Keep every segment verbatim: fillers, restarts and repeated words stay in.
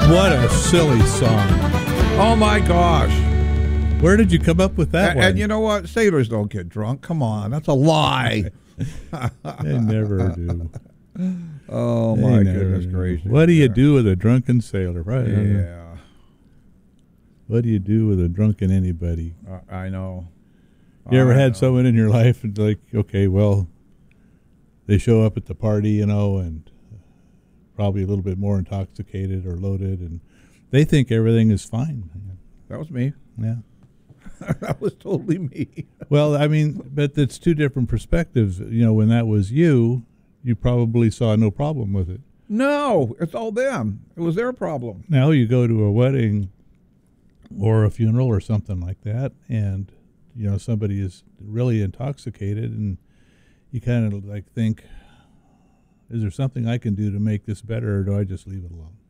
What a silly song. Oh, my gosh. Where did you come up with that and, one? and you know what? Sailors don't get drunk. Come on. That's a lie. They never do. Oh, They my never goodness do. gracious. What do you Yeah. do with a drunken sailor? Right? Yeah. What do you do with a drunken anybody? Uh, I know. You ever I had know. someone in your life and like, okay, well, they show up at the party, you know, and probably a little bit more intoxicated or loaded, and they think everything is fine. That was me. Yeah. That was totally me. Well, I mean, but it's two different perspectives. You know, when that was you, you probably saw no problem with it. No, it's all them. It was their problem. Now you go to a wedding or a funeral or something like that, and, you know, somebody is really intoxicated, and you kind of like think, is there something I can do to make this better, or do I just leave it alone?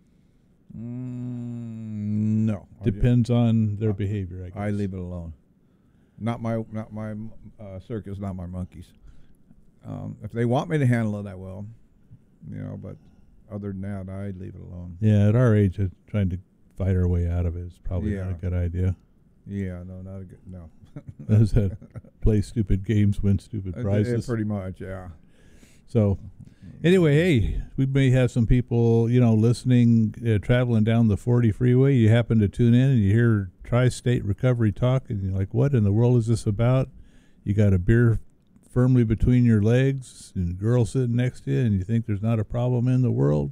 Mm, no. I Depends on their uh, behavior, I guess. I leave it alone. Not my not my uh, circus, not my monkeys. Um, if they want me to handle it, I will. You know, but other than that, I leave it alone. Yeah, at our age, uh, trying to fight our way out of it is probably Yeah. not a good idea. Yeah, no, not a good no. Does that play stupid games, win stupid Uh, yeah, prizes? pretty much, yeah. So, anyway, hey, we may have some people, you know, listening, uh, traveling down the forty freeway. You happen to tune in and you hear Tri-State Recovery Talk, and you're like, what in the world is this about? You got a beer firmly between your legs and a girl sitting next to you, and you think there's not a problem in the world.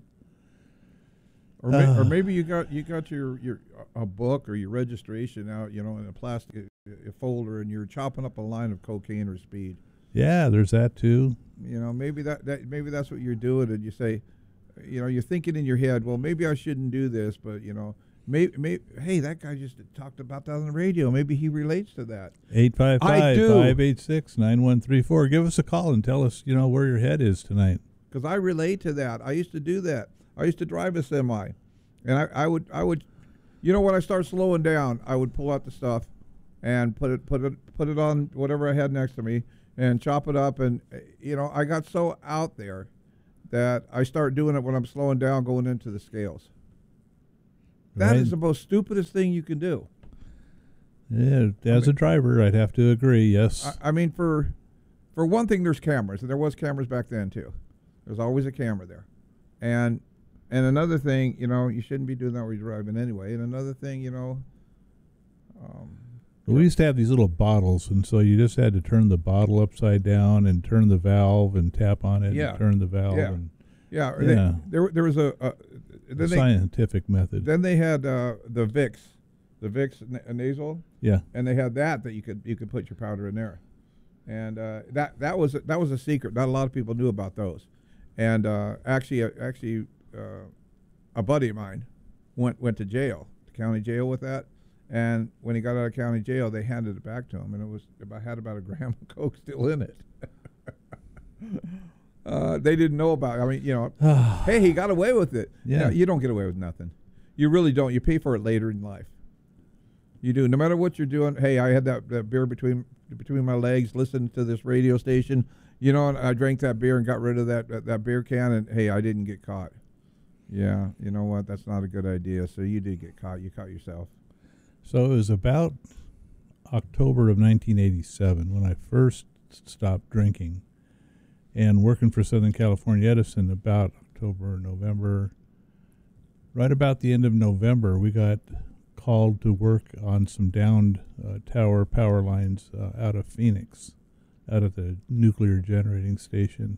Or, may, Uh. or maybe you got you got your, your a book or your registration out, you know, in a plastic uh, folder, and you're chopping up a line of cocaine or speed. Yeah, there's that too. You know, maybe that, that maybe that's what you're doing, and you say, you know, you're thinking in your head, well, maybe I shouldn't do this, but you know, maybe, maybe hey, that guy just talked about that on the radio. Maybe he relates to that. eight five I five, do. five eight six, nine one three four. Give us a call and tell us, you know, where your head is tonight. Because I relate to that. I used to do that. I used to drive a semi, and I, I would I would, you know, when I start slowing down, I would pull out the stuff, and put it put it put it on whatever I had next to me, and chop it up, and uh, you know, I got so out there that I start doing it when I'm slowing down, going into the scales. That Right. is the most stupidest thing you can do. Yeah, as a driver, I'd have to agree, yes. I, I mean, for for one thing, there's cameras, and there was cameras back then too. There's always a camera there, and and another thing, you know, you shouldn't be doing that when you're driving anyway. And another thing, you know, um, We used to have these little bottles, and so you just had to turn the bottle upside down and turn the valve and tap on it Yeah. and turn the valve. Yeah. And yeah, or Yeah. They, there there was a, a the then they scientific method. then they had uh, the Vicks, the Vicks na- nasal, Yeah. and they had that that you could you could put your powder in there, and uh, that that was that was a secret. Not a lot of people knew about those, and uh, actually uh, actually uh, a buddy of mine went went to jail, the county jail with that, and when he got out of county jail, they handed it back to him, and it was about had about a gram of coke still in it. uh, they didn't know about it. I mean, you know, hey, he got away with it. Yeah. No, you don't get away with nothing. You really don't. You pay for it later in life. You do. No matter what you're doing. Hey, I had that, that beer between between my legs, listened to this radio station, you know, and I drank that beer and got rid of that, that, that beer can, and hey, I didn't get caught. Yeah, you know what? That's not a good idea. So you did get caught. You caught yourself. So it was about October of nineteen eighty-seven when I first stopped drinking, and working for Southern California Edison about October, November. Right about the end of November, we got called to work on some downed uh, tower power lines uh, out of Phoenix, out of the nuclear generating station.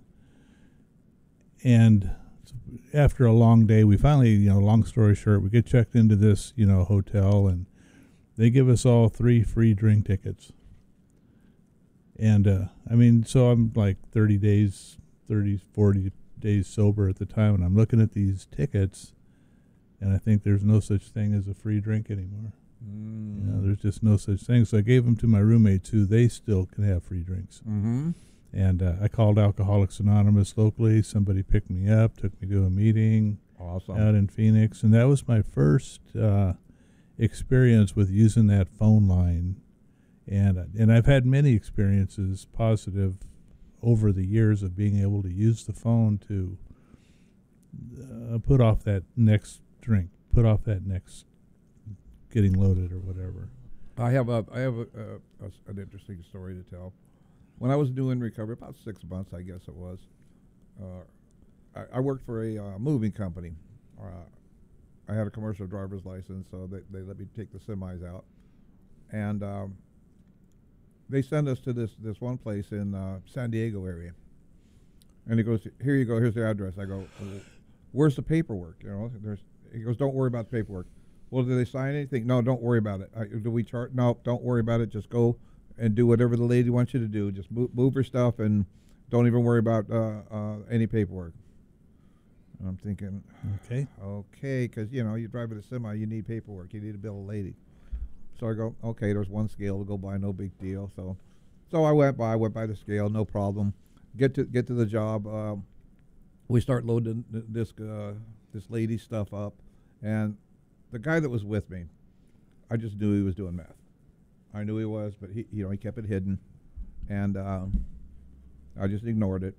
And after a long day, we finally, you know, long story short, we get checked into this, you know, hotel, and they give us all three free drink tickets. And, uh, I mean, so I'm like thirty days, thirty, forty days sober at the time, and I'm looking at these tickets, and I think there's no such thing as a free drink anymore. Mm. You know, there's just no such thing. So I gave them to my roommates who they still can have free drinks. Mm-hmm. And uh, I called Alcoholics Anonymous locally. Somebody picked me up, took me to a meeting Awesome. out in Phoenix. And that was my first uh, experience with using that phone line. And, uh, and I've had many experiences, positive, over the years of being able to use the phone to uh, put off that next drink, put off that next getting loaded or whatever. I have a I have a, a, a s- an interesting story to tell. When I was doing recovery, about six months, I guess it was, uh, I, I worked for a uh, moving company. Uh, I had a commercial driver's license, so they, they let me take the semis out, and um, they sent us to this this one place in uh, San Diego area. And he goes, "Here you go. Here's the address." I go, "Well, where's the paperwork?" You know, there's. He goes, "Don't worry about the paperwork." Well, do they sign anything? No, don't worry about it. I, do we chart? No, don't worry about it. Just go and do whatever the lady wants you to do. Just move, move her stuff and don't even worry about uh, uh, any paperwork. And I'm thinking, Okay. okay, because you know, you drive a semi, you need paperwork. You need to bill a lady. So I go, okay, there's one scale to go by, no big deal. So, so I went by, went by the scale, no problem. Get to get to the job. Um, we start loading th- this uh, this lady's stuff up, and the guy that was with me, I just knew he was doing meth. I knew he was, but he, you know, he kept it hidden, and um, I just ignored it.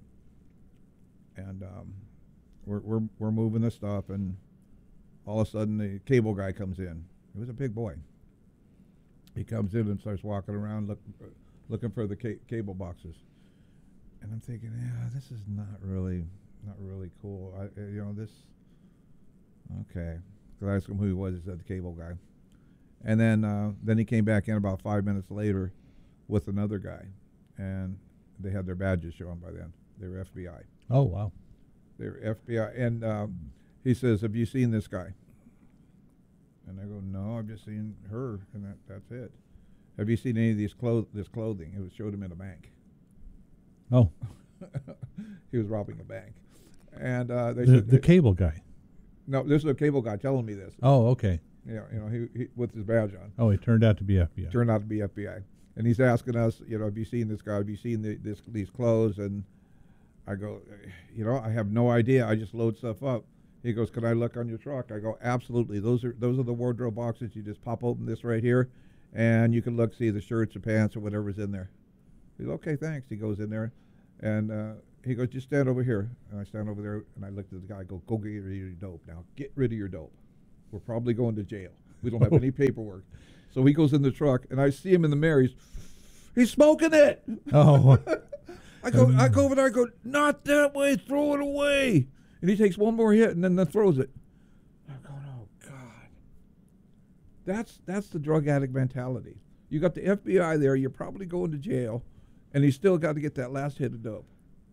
And um, we're we're we're moving the stuff, and all of a sudden the cable guy comes in. He was a big boy. He comes in and starts walking around look, uh, looking for the ca- cable boxes, and I'm thinking, yeah, this is not really not really cool. I, uh, you know, this. Okay. Because I asked him who he was. He said the cable guy. And then uh, then he came back in about five minutes later with another guy. And they had their badges showing by then. They were F B I. Oh, wow. They were F B I. And um, he says, "Have you seen this guy?" And I go, "No, I've just seen her, and that, that's it." "Have you seen any of these clo- this clothing?" It was showed him in a bank. Oh, He was robbing a bank. And uh, they the, said, the cable guy. no, this is a cable guy telling me this. Oh, okay. Yeah, you know, he, he with his badge on. Oh, he turned out to be F B I. Turned out to be F B I, and he's asking us, you know, "Have you seen this guy? Have you seen the, this these clothes?" And I go, "You know, I have no idea. I just load stuff up." He goes, "Can I look on your truck?" I go, "Absolutely. Those are those are the wardrobe boxes. You just pop open this right here, and you can look, see the shirts or pants or whatever's in there." He goes, "Okay, thanks." He goes in there, and uh, he goes, "Just stand over here." And I stand over there, and I looked at the guy. I go, "Go get rid of your dope now. Get rid of your dope. We're probably going to jail. We don't have any paperwork." So he goes in the truck, and I see him in the mirror. He's, he's smoking it. Oh, I go, I go over there. I go, "Not that way. Throw it away." And he takes one more hit, and then, then throws it. I'm going, "Oh God." That's that's the drug addict mentality. You got the F B I there. You're probably going to jail, and he's still got to get that last hit of dope.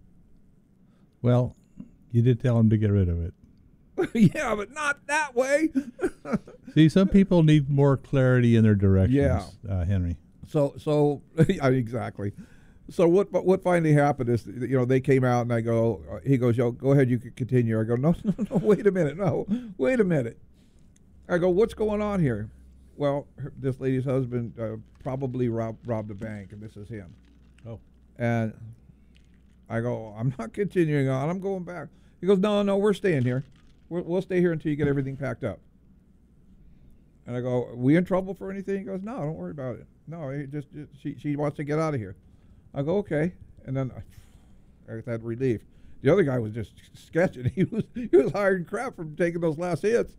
well, you did tell him to get rid of it. Yeah, but not that way. See, some people need more clarity in their directions, Yeah. uh, Henry. So, so yeah, exactly. So what? But what finally happened is, you know, they came out, and I go. Uh, he goes, "Yo, go ahead, you can continue." I go, "No, no, no, wait a minute, no, wait a minute." I go, "What's going on here?" Well, her, this lady's husband uh, probably robbed robbed a bank, and this is him. Oh. And I go, "I'm not continuing on. I'm going back." He goes, "No, no, we're staying here. We'll, we'll stay here until you get everything packed up." And I go, "Are we in trouble for anything?" He goes, "No, don't worry about it. No, he just, just she she wants to get out of here." I go, "Okay." And then I, I got that relief. The other guy was just sketching. He was he was hiring crap from taking those last hits.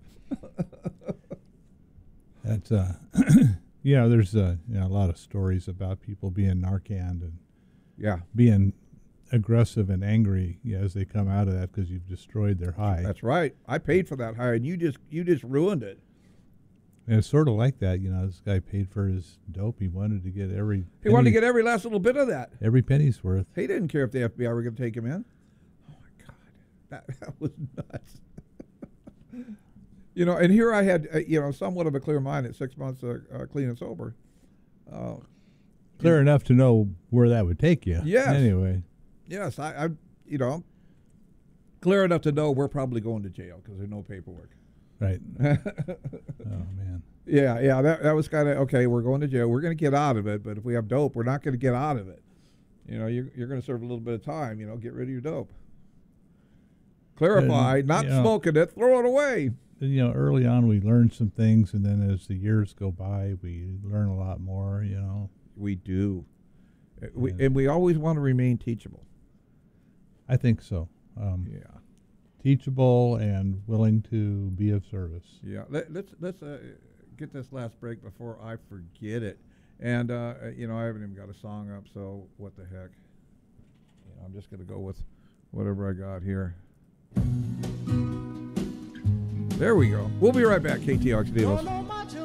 That's uh, yeah. There's uh, you know, a lot of stories about people being Narcan and Yeah, being aggressive and angry as they come out of that because you've destroyed their high. that's right. I paid for that hire, and you just you just ruined it. And it's sort of like that, you know. This guy paid for his dope. He wanted to get every. He wanted to penny- get every last little bit of that. every penny's worth. He didn't care if the F B I were going to take him in. Oh my God, that, that was nuts. You know, and here I had, uh, you know, somewhat of a clear mind at six months uh, uh, clean and sober. Uh, Clear enough to know where that would take you. Yes. Anyway, yes, I, I, you know, clear enough to know we're probably going to jail because there's no paperwork. right. Oh man. Yeah, yeah, that that was kind of okay. We're going to jail. We're going to get out of it, but if we have dope, we're not going to get out of it. You know, you're you're going to serve a little bit of time. You know, get rid of your dope. Clarify, And, not you know, smoking it, throw it away. You know, early on we learned some things, and then as the years go by, we learn a lot more. You know. We do, Uh, we, Yeah. and we always want to remain teachable. I think so. Um, Yeah. teachable and willing to be of service. Yeah, Let, let's let's uh, get this last break before I forget it. And uh, you know, I haven't even got a song up, so what the heck? You know, I'm just gonna go with whatever I got here. There we go. We'll be right back. K T R X Davis.